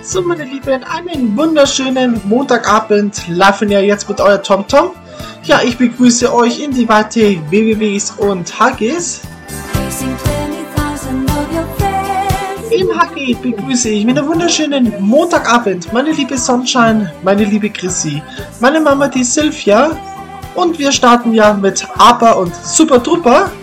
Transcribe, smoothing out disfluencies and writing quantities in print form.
So, meine Lieben, einen wunderschönen Montagabend live ja jetzt mit euer TomTom. Ja, ich begrüße euch in die Weite WWWs und HGs. Im HG begrüße ich mit einem wunderschönen Montagabend meine liebe Sonnenschein, meine liebe Chrissy, meine Mama die Sylvia und wir starten ja mit ABBA und Super Duper.